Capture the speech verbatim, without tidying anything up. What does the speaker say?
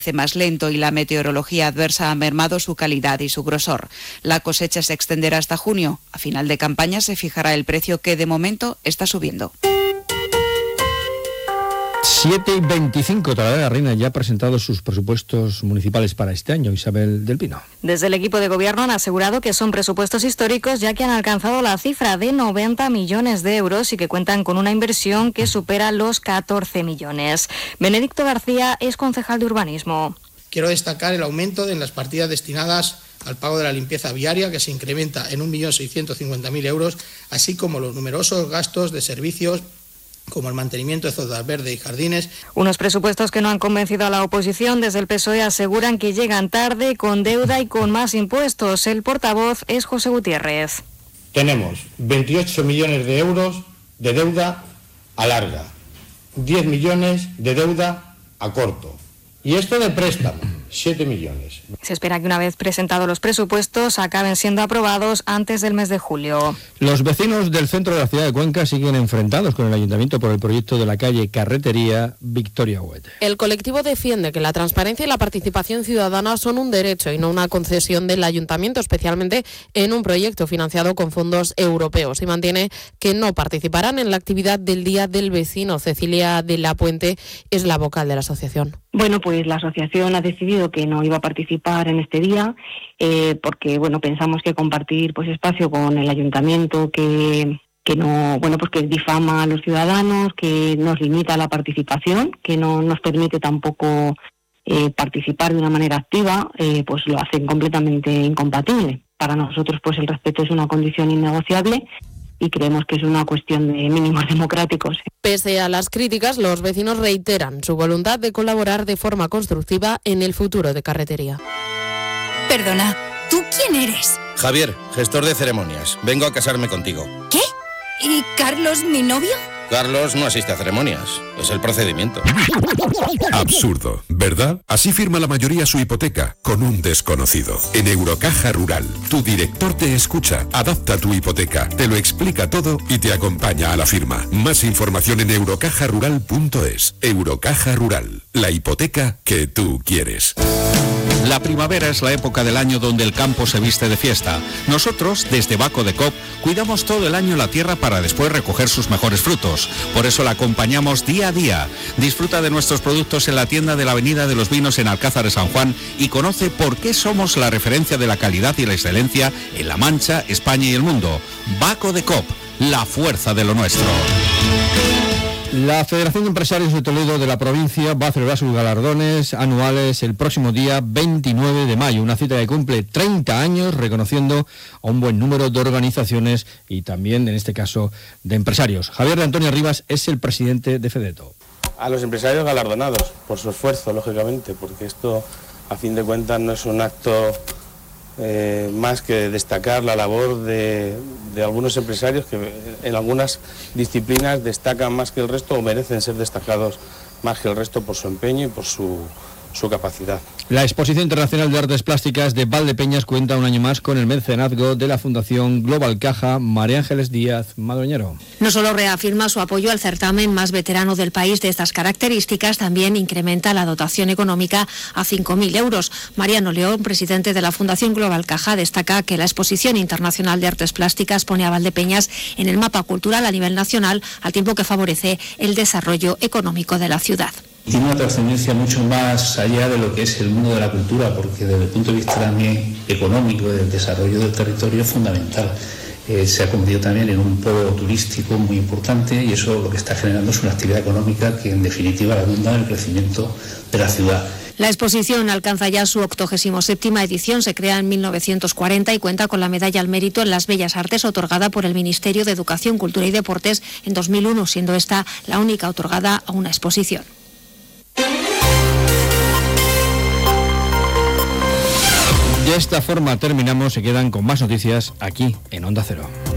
más lento y la meteorología adversa ha mermado su calidad y su grosor. La cosecha se extenderá hasta junio. A final de campaña se fijará el precio, que de momento está subiendo. siete y veinticinco, Talavera de la Reina ya ha presentado sus presupuestos municipales para este año. Isabel del Pino. Desde el equipo de gobierno han asegurado que son presupuestos históricos, ya que han alcanzado la cifra de noventa millones de euros y que cuentan con una inversión que supera los catorce millones. Benedicto García es concejal de urbanismo. Quiero destacar el aumento en las partidas destinadas al pago de la limpieza viaria, que se incrementa en un millón seiscientos cincuenta mil euros, así como los numerosos gastos de servicios como el mantenimiento de zonas verdes y jardines. Unos presupuestos que no han convencido a la oposición. Desde el P S O E aseguran que llegan tarde, con deuda y con más impuestos. El portavoz es José Gutiérrez. Tenemos veintiocho millones de euros de deuda a larga, diez millones de deuda a corto. Y esto de préstamo, siete millones. Se espera que una vez presentados los presupuestos acaben siendo aprobados antes del mes de julio. Los vecinos del centro de la ciudad de Cuenca siguen enfrentados con el ayuntamiento por el proyecto de la calle Carretería Victoria Huete. El colectivo defiende que la transparencia y la participación ciudadana son un derecho y no una concesión del ayuntamiento, especialmente en un proyecto financiado con fondos europeos, y mantiene que no participarán en la actividad del Día del Vecino. Cecilia de la Puente es la vocal de la asociación. Bueno, pues la asociación ha decidido que no iba a participar en este día eh, porque, bueno, pensamos que compartir pues espacio con el ayuntamiento que que no, bueno, pues que difama a los ciudadanos, que nos limita la participación, que no nos permite tampoco eh, participar de una manera activa, eh, pues lo hacen completamente incompatible. Para nosotros, pues el respeto es una condición innegociable y creemos que es una cuestión de mínimos democráticos. Pese a las críticas, los vecinos reiteran su voluntad de colaborar de forma constructiva en el futuro de Carretería. Perdona, ¿tú quién eres? Javier, gestor de ceremonias. Vengo a casarme contigo. ¿Qué? ¿Y Carlos, mi novio? Carlos no asiste a ceremonias, es el procedimiento. Absurdo, ¿verdad? Así firma la mayoría su hipoteca, con un desconocido. En Eurocaja Rural, tu director te escucha, adapta tu hipoteca, te lo explica todo y te acompaña a la firma. Más información en eurocaja rural punto es. Eurocaja Rural, la hipoteca que tú quieres. La primavera es la época del año donde el campo se viste de fiesta. Nosotros, desde Baco de Cop, cuidamos todo el año la tierra para después recoger sus mejores frutos. Por eso la acompañamos día a día. Disfruta de nuestros productos en la tienda de la Avenida de los Vinos en Alcázar de San Juan y conoce por qué somos la referencia de la calidad y la excelencia en La Mancha, España y el mundo. Baco de Cop, la fuerza de lo nuestro. La Federación de Empresarios de Toledo de la provincia va a celebrar sus galardones anuales el próximo día veintinueve de mayo, una cita que cumple treinta años, reconociendo a un buen número de organizaciones y también, en este caso, de empresarios. Javier de Antonio Rivas es el presidente de Fedeto. A los empresarios galardonados por su esfuerzo, lógicamente, porque esto, a fin de cuentas, no es un acto eh, más que destacar la labor de, de algunos empresarios que en algunas disciplinas destacan más que el resto o merecen ser destacados más que el resto por su empeño y por su, su capacidad. La Exposición Internacional de Artes Plásticas de Valdepeñas cuenta un año más con el mecenazgo de la Fundación Global Caja. María Ángeles Díaz Madroñero. No solo reafirma su apoyo al certamen más veterano del país de estas características, también incrementa la dotación económica a cinco mil euros. Mariano León, presidente de la Fundación Global Caja, destaca que la Exposición Internacional de Artes Plásticas pone a Valdepeñas en el mapa cultural a nivel nacional, al tiempo que favorece el desarrollo económico de la ciudad. Tiene una trascendencia mucho más allá de lo que es el mundo de la cultura, porque desde el punto de vista también económico del desarrollo del territorio es fundamental. Eh, se ha convertido también en un polo turístico muy importante y eso lo que está generando es una actividad económica que en definitiva redunda en el crecimiento de la ciudad. La exposición alcanza ya su octogésima séptima edición, se crea en mil novecientos cuarenta y cuenta con la medalla al mérito en las bellas artes otorgada por el Ministerio de Educación, Cultura y Deportes en dos mil uno, siendo esta la única otorgada a una exposición. De esta forma terminamos, se quedan con más noticias aquí en Onda Cero.